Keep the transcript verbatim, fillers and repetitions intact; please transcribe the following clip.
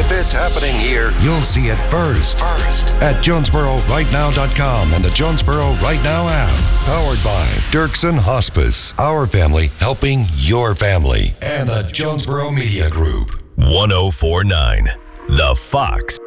If it's happening here, you'll see it first. First. At Jonesboro Right Now dot com and the Jonesboro Right Now app. Powered by Dirksen Hospice. Our family helping your family. And the Jonesboro Media Group. one oh four point nine The Fox.